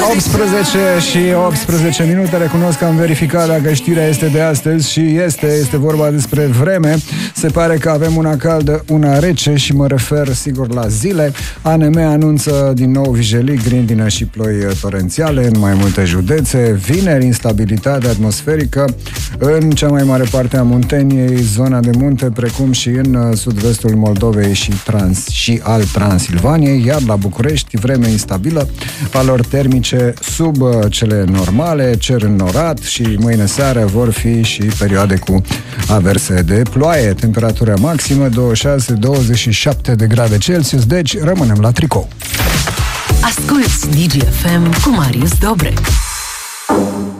18 minute. Recunosc că am verificat dacă știrea este de astăzi și este vorba despre vreme. Se pare că avem una caldă, una rece și mă refer sigur la zile. ANM anunță din nou vijelii, grindină și ploi torențiale în mai multe județe. Vineri, instabilitate atmosferică în cea mai mare parte a Munteniei, zona de munte, precum și în sud-vestul Moldovei și al Transilvaniei, iar la București vreme instabilă, valori termice sub cele normale, cer înnorat și mâine seară vor fi și perioade cu averse de ploaie. Temperatura maximă 26-27 de grade Celsius, deci rămânem la tricou. Asculți DGFM cu Marius Dobrec.